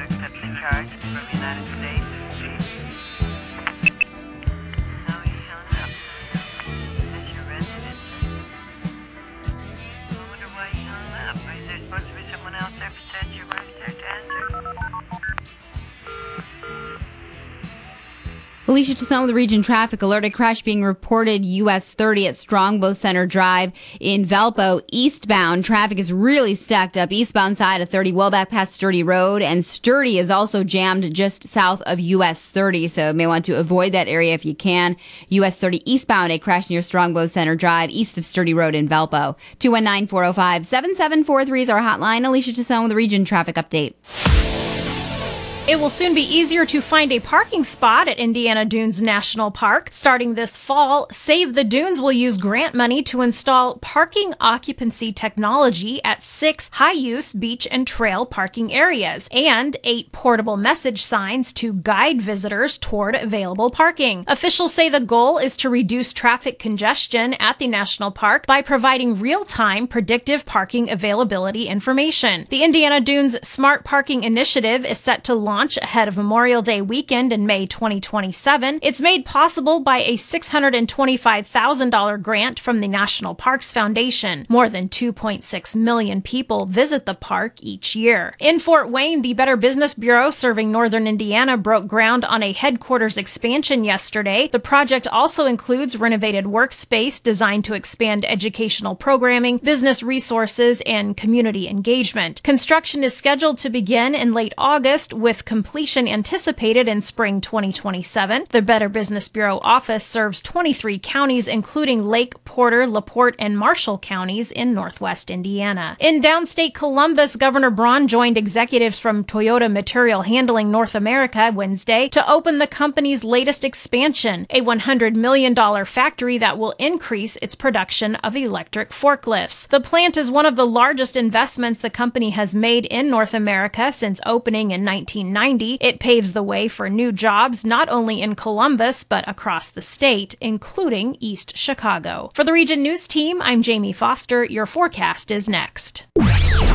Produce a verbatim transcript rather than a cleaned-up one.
accept the charge from the United States. How are you showing up? That's your residence. I wonder why you hung up. Is there supposed to be someone else there besides your wife there to answer? Alicia Toussaint with the Region Traffic Alert. A crash being reported U S thirty at Strongbow Center Drive in Valpo. Eastbound traffic is really stacked up. Eastbound side of thirty, well back past Sturdy Road. And Sturdy is also jammed just south of U S thirty. So you may want to avoid that area if you can. U S thirty eastbound, a crash near Strongbow Center Drive east of Sturdy Road in Valpo. two one nine, four oh five, seven seven four three is our hotline. Alicia Toussaint with the Region Traffic Update. It will soon be easier to find a parking spot at Indiana Dunes National Park. Starting this fall, Save the Dunes will use grant money to install parking occupancy technology at six high-use beach and trail parking areas and eight portable message signs to guide visitors toward available parking. Officials say the goal is to reduce traffic congestion at the national park by providing real-time predictive parking availability information. The Indiana Dunes Smart Parking Initiative is set to launch ahead of Memorial Day weekend in May twenty twenty-seven. It's made possible by a six hundred twenty-five thousand dollars grant from the National Parks Foundation. More than two point six million people visit the park each year. In Fort Wayne, the Better Business Bureau serving northern Indiana broke ground on a headquarters expansion yesterday. The project also includes renovated workspace designed to expand educational programming, business resources, and community engagement. Construction is scheduled to begin in late August, with completion anticipated in spring twenty twenty-seven. The Better Business Bureau office serves twenty-three counties, including Lake, Porter, LaPorte, and Marshall counties in northwest Indiana. In downstate Columbus, Governor Braun joined executives from Toyota Material Handling North America Wednesday to open the company's latest expansion, a one hundred million dollars factory that will increase its production of electric forklifts. The plant is one of the largest investments the company has made in North America since opening in nineteen ninety. It paves the way for new jobs not only in Columbus but across the state, including East Chicago. For the Region News Team, I'm Jamie Foster. Your forecast is next.